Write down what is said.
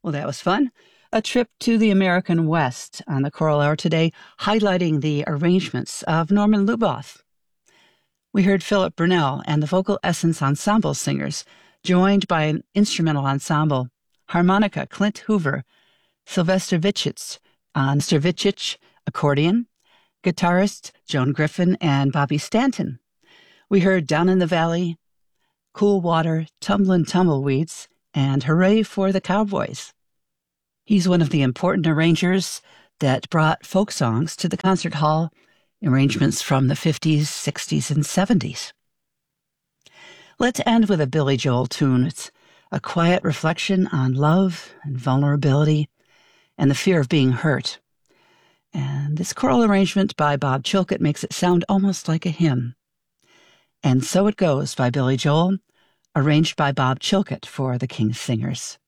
Well, that was fun. A trip to the American West on the Choral Hour today, highlighting the arrangements of Norman Luboff. We heard Philip Burnell and the Vocal Essence Ensemble singers, joined by an instrumental ensemble, harmonica Clint Hoover, Sylvester Vichich on Vichich accordion, guitarist Joan Griffin and Bobby Stanton. We heard Down in the Valley, Cool Water, Tumblin' Tumbleweeds, and Hooray for the Cowboys. He's one of the important arrangers that brought folk songs to the concert hall, arrangements from the 50s, 60s, and 70s. Let's end with a Billy Joel tune. It's a quiet reflection on love and vulnerability and the fear of being hurt. And this choral arrangement by Bob Chilcutt makes it sound almost like a hymn. And So It Goes by Billy Joel, arranged by Bob Chilcutt for the King's Singers.